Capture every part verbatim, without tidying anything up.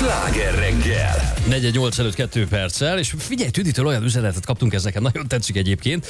Sláger reggel! negyven nyolc előtt kettő perccel, és figyelj, Tüditől olyan üzenetet kaptunk, ez nekem nagyon tetszik egyébként,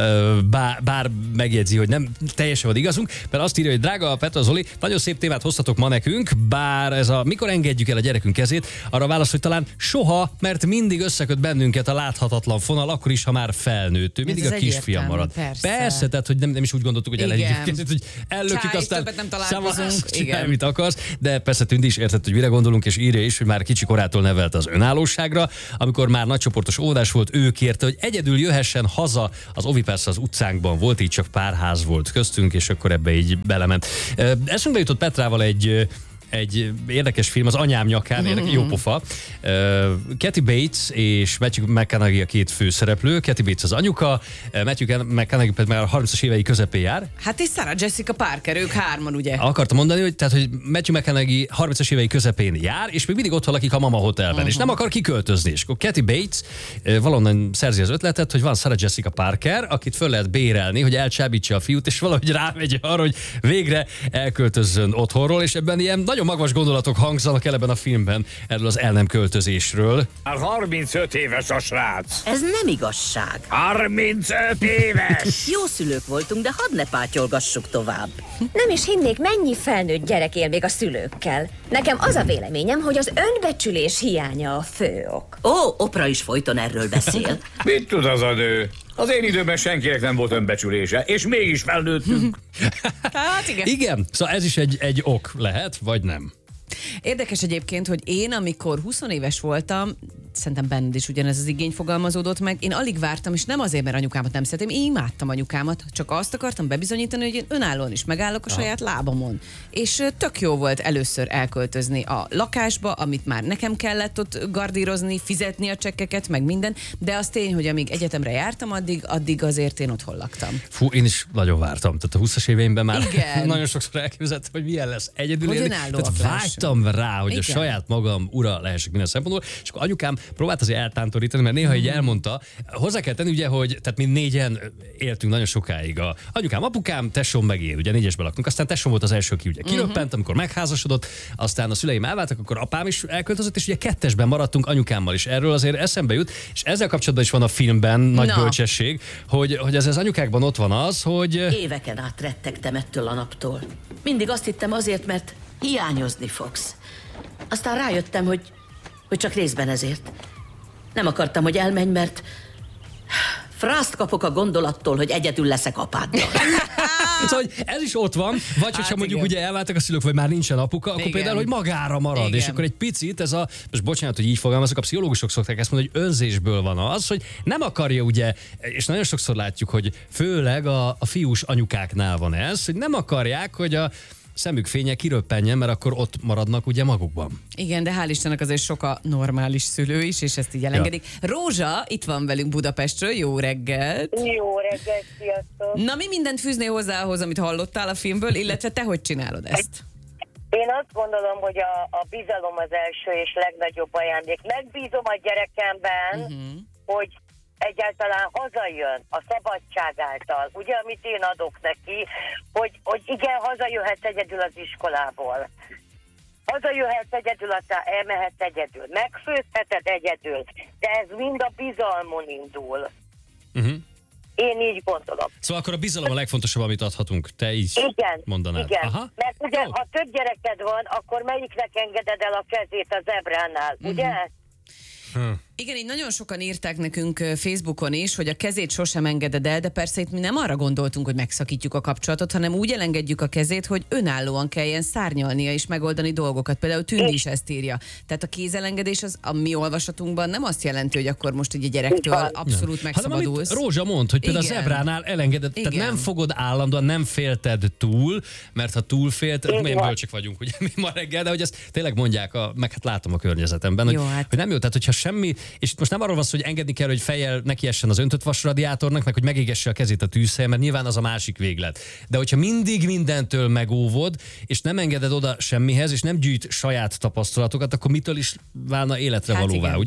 bár, bár megjegyzi, hogy nem teljesen van igazunk, mert azt írja, hogy drága Petra, Zoli, nagyon szép témát hoztatok ma nekünk, bár ez a mikor engedjük el a gyerekünk kezét, arra válasz, hogy talán soha, mert mindig összeköt bennünket a láthatatlan fonal, akkor is, ha már felnőtt. Ő mindig ez a kisfiam marad. Persze. persze, tehát hogy nem, nem is úgy gondoltuk, hogy elengedjük a kezét, hogy ellökjük, aztán nem találkozunk. csinálj, mit akarsz, de persze Tündi is értett, hogy mire gondolunk, és írja is, hogy már kicsi korától nevelte az önállóságra. Amikor már nagycsoportos óvodás volt, ő kérte, hogy egyedül jöhessen haza. Az ovi persze az utcánkban volt, így csak pár ház volt köztünk, és akkor ebbe így belement. Eszünkbe jutott Petrával egy egy érdekes film, az Anyám nyakán, mm-hmm. érdekes, jó pofa. Uh, Kathy Bates és Matthew McConaughey a két főszereplő. Kathy Bates az anyuka, Matthew McConaughey pedig már a harmincas évei közepén jár. Hát és Sarah Jessica Parker, ők hárman, ugye? Akartam mondani, hogy, tehát, hogy Matthew McConaughey harmincas évei közepén jár, és még mindig ott lakik a Mama Hotelben, uh-huh. és nem akar kiköltözni. És akkor Kathy Bates uh, valonnan szerzi az ötletet, hogy van Sarah Jessica Parker, akit föl lehet bérelni, hogy elcsábítsa a fiút, és valahogy rámegy arra, hogy végre elköltözzön otthonról, és ebben ilyen nagyon magvas gondolatok hangzanak el ebben a filmben erről az el nem költözésről. Már harmincöt éves a srác. Ez nem igazság. harmincöt éves! Jó szülők voltunk, de hadd ne pátyolgassuk tovább. Nem is hinnék, mennyi felnőtt gyerek él még a szülőkkel. Nekem az a véleményem, hogy az önbecsülés hiánya a fő ok. Ó, Oprah is folyton erről beszél. Mit tud az a nő? Az én időben senkinek nem volt önbecsülése, és mégis felnőttünk. Hát igen. Igen, szóval ez is egy, egy ok lehet, vagy nem? Érdekes egyébként, hogy én, amikor húsz éves voltam, szerintem benned is ugyanez az igény fogalmazódott meg, én alig vártam, és nem azért, mert anyukámat nem szeretem, én imádtam anyukámat, csak azt akartam bebizonyítani, hogy én önállóan is megállok a saját lábamon. És tök jó volt először elköltözni a lakásba, amit már nekem kellett ott gardírozni, fizetni a csekkeket, meg minden, de az tény, hogy amíg egyetemre jártam, addig, addig azért én otthon laktam. Fú, én is nagyon vártam. Tehát a húszas éveimben már Igen. nagyon sokszor elképzeltem, hogy milyen lesz egyedül hogy élni. Tehát vágytam rá, hogy igen. a saját magam ura lehessek minden szempontból, és akkor anyukám próbált azért eltántorítani, mert néha így elmondta, hozzá kell tenni ugye, hogy tehát mi négyen éltünk nagyon sokáig. A anyukám, apukám, tesóm meg én, ugye négyesben laktunk, aztán tesóm volt az első, aki ugye kiröppent, amikor megházasodott, aztán a szüleim elváltak, akkor apám is elköltözött, és ugye kettesben maradtunk anyukámmal is. Erről azért eszembe jut, és ezzel kapcsolatban is van a filmben nagy Na. bölcsesség, hogy, hogy ez az anyukákban ott van az, hogy... Éveken át rettegtem ettől a naptól. Mindig azt hittem azért, mert hiányozni fogsz. Aztán rájöttem, hogy, hogy csak részben ezért. Nem akartam, hogy elmenj, mert frászt kapok a gondolattól, hogy egyedül leszek apáddal. Szóval, hogy ez is ott van, vagy hogyha Hát mondjuk igen. ugye elváltak a szülők, vagy már nincsen apuka, akkor Igen. például, hogy magára marad, Igen. és akkor egy picit ez a, most bocsánat, hogy így fogalmazok, a pszichológusok szokták ezt mondani, hogy önzésből van az, hogy nem akarja ugye, és nagyon sokszor látjuk, hogy főleg a, a fiús anyukáknál van ez, hogy nem akarják, hogy a szemük fénye kiröppenjen, mert akkor ott maradnak ugye magukban. Igen, de hál' Istennek azért sok a normális szülő is, és ezt így elengedik. Ja. Rózsa itt van velünk Budapestről, jó reggelt! Jó reggelt, sziasztok! Na, mi mindent fűznél hozzá ahhoz, amit hallottál a filmből, illetve te hogy csinálod ezt? Én azt gondolom, hogy a, a bizalom az első és legnagyobb ajándék. Megbízom a gyerekemben, uh-huh. hogy egyáltalán hazajön a szabadság által, ugye, amit én adok neki, hogy, hogy igen, hazajöhetsz egyedül az iskolából. Hazajöhetsz egyedül, aztán elmehetsz egyedül. Megfőzheted egyedül, de ez mind a bizalmon indul. Uh-huh. Én így gondolom. Szóval akkor a bizalom a legfontosabb, amit adhatunk. Te így igen, mondanád. Igen, Aha. mert ugye, oh. ha több gyereked van, akkor melyiknek engeded el a kezét a zebránál, uh-huh. ugye? Hm. Igen, így nagyon sokan írták nekünk Facebookon is, hogy a kezét sosem engeded el, de persze itt mi nem arra gondoltunk, hogy megszakítjuk a kapcsolatot, hanem úgy elengedjük a kezét, hogy önállóan kelljen szárnyalnia és megoldani dolgokat. Például Tündi is ezt írja. Tehát a kézelengedés az a mi olvasatunkban nem azt jelenti, hogy akkor most egy gyerektől abszolút nem. megszabadulsz. Hanem amit Rózsa mond, hogy például Igen. a zebránál elengeded, Igen. tehát nem fogod állandóan, nem félted túl, mert ha túl félt, milyen bölcsök vagyunk, ugye mi ma reggel, de hogy ezt tényleg mondják, a, meg hát látom a környezetemben, hogy, Jó, hát. hogy nem jó, tehát hogyha semmi, és itt most nem arról van szó, hogy engedni kell, hogy fejjel nekiessen az öntött vasradiátornak, meg hogy megégesse a kezét a tűzhelyen, mert nyilván az a másik véglet. De hogyha mindig mindentől megóvod, és nem engeded oda semmihez, és nem gyűjt saját tapasztalatokat, akkor mitől is válna életre Hát valóvá, igen. ugye?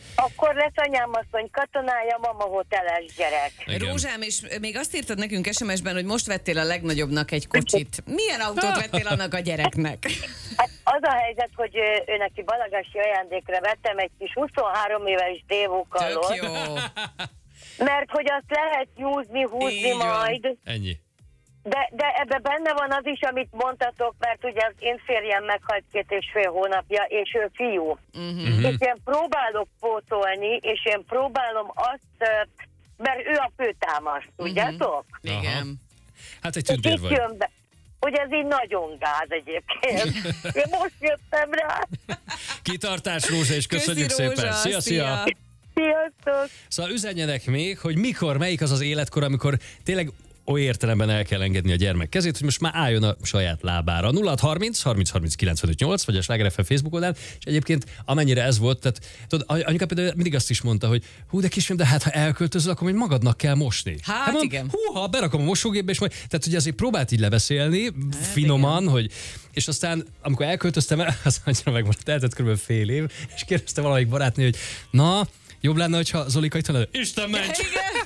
Akkor lesz anyám asszony katonája, mama hoteles gyerek. Igen. Rózsám, és még azt írtad nekünk es em es-ben, hogy most vettél a legnagyobbnak egy kocsit. Milyen autót vettél annak a gyereknek? Hát az a helyzet, hogy ő, ő neki balagási ajándékra vettem egy kis huszonhárom éves Daewoo Tök Kalot, jó. mert hogy azt lehet nyúzni, húzni Így van. majd. Ennyi. De, de ebbe benne van az is, amit mondtatok, mert ugye az én férjem meghalt két és fél hónapja, és ő fiú. Uh-huh. És én próbálok pótolni, és én próbálom azt, mert ő a főtámaszt, tudjátok? Uh-huh. Igen. Hát egy És tündér itt vagy. jön be. Ugye ez így nagyon gáz egyébként. Én most jöttem rá. Kitartás, Rózsa, és köszönjük Köszi, Rózsa, szépen. Szia, szia! Sziasztok! Szóval üzenjenek még, hogy mikor, melyik az az életkor, amikor tényleg oly értelemben el kell engedni a gyermek kezét, hogy most már álljon a saját lábára. nulla harminc harminc harminc kilencvenöt nyolc vagy a Sláger ef em Facebook oldalán, és egyébként amennyire ez volt, tehát tudod, anyuka például mindig azt is mondta, hogy hú, de kisfiam, de hát ha elköltözöl, akkor majd magadnak kell mosni. Hát mondom, igen. Húha, berakom a mosógépbe, és majd, tehát ugye azért próbált így lebeszélni, hát finoman, igen. hogy, és aztán, amikor elköltöztem el, az annyira megmaradt, eltett kb. Fél év, és kérdezte valamelyik barátnő, hogy na, jobb lenne, hogyha Zolika itt van, Isten ments! Igen.